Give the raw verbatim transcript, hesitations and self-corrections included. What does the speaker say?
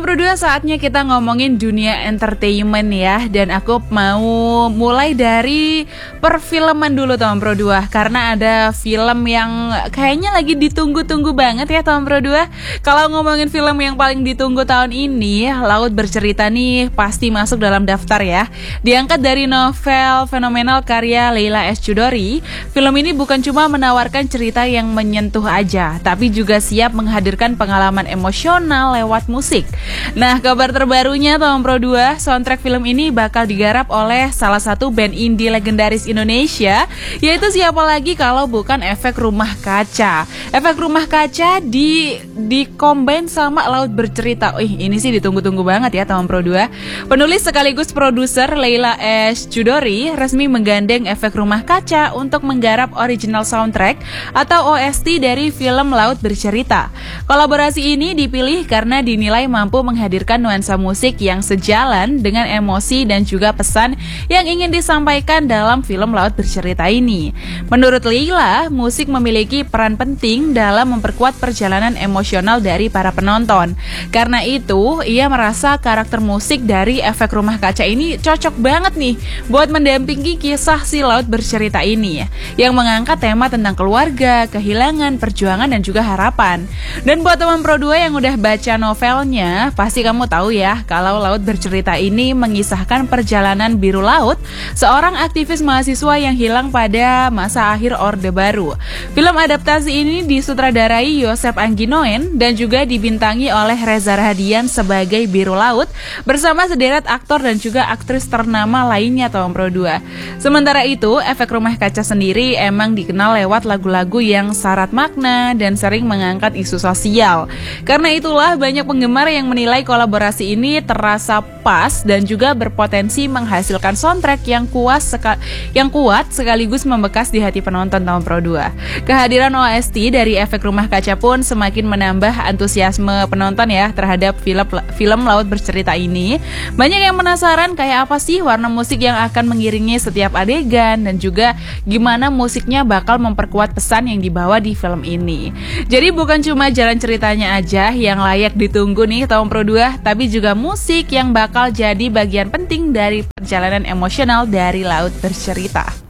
Pro dua, saatnya kita ngomongin dunia entertainment ya. Dan aku mau mulai dari perfilman dulu Tom Pro dua, karena ada film yang kayaknya lagi ditunggu-tunggu banget ya Tom Pro dua. Kalau ngomongin film yang paling ditunggu tahun ini, Laut Bercerita nih pasti masuk dalam daftar ya. Diangkat dari novel fenomenal karya Leila S. Chudori, film ini bukan cuma menawarkan cerita yang menyentuh aja, tapi juga siap menghadirkan pengalaman emosional lewat musik. Nah, kabar terbarunya Tom Pro dua, soundtrack film ini bakal digarap oleh salah satu band indie legendaris Indonesia, yaitu siapa lagi kalau bukan Efek Rumah Kaca. Efek Rumah Kaca di di combine sama Laut Bercerita. Wih, ini sih ditunggu-tunggu banget ya Tom Pro dua. Penulis sekaligus produser Leila S. Chudori resmi menggandeng Efek Rumah Kaca untuk menggarap original soundtrack atau O S T dari film Laut Bercerita. Kolaborasi ini dipilih karena dinilai mampu menghadirkan nuansa musik yang sejalan dengan emosi dan juga pesan yang ingin disampaikan dalam film Laut Bercerita ini. Menurut Leila, musik memiliki peran penting dalam memperkuat perjalanan emosional dari para penonton. Karena itu, ia merasa karakter musik dari Efek Rumah Kaca ini cocok banget nih buat mendampingi kisah si Laut Bercerita ini, yang mengangkat tema tentang keluarga, kehilangan, perjuangan, dan juga harapan. Dan buat teman Pro dua yang udah baca novelnya, pasti kamu tahu ya kalau Laut Bercerita ini mengisahkan perjalanan Biru Laut, seorang aktivis mahasiswa yang hilang pada masa akhir Orde Baru. Film adaptasi ini disutradarai Yosep Angginoen dan juga dibintangi oleh Reza Rahadian sebagai Biru Laut bersama sederet aktor dan juga aktris ternama lainnya Tom Pro dua. Sementara itu, Efek Rumah Kaca sendiri emang dikenal lewat lagu-lagu yang syarat makna dan sering mengangkat isu sosial. Karena itulah banyak penggemar yang menilai kolaborasi ini terasa pas dan juga berpotensi menghasilkan soundtrack yang kuat seka- yang kuat sekaligus membekas di hati penonton Tom Pro dua. Kehadiran O S T dari Efek Rumah Kaca pun semakin menambah antusiasme penonton ya terhadap film film Laut Bercerita ini. Banyak yang penasaran kayak apa sih warna musik yang akan mengiringi setiap adegan dan juga gimana musiknya bakal memperkuat pesan yang dibawa di film ini. Jadi bukan cuma jalan ceritanya aja yang layak ditunggu nih Tom Pro dua, tapi juga musik yang bakal jadi bagian penting dari perjalanan emosional dari Laut Bercerita.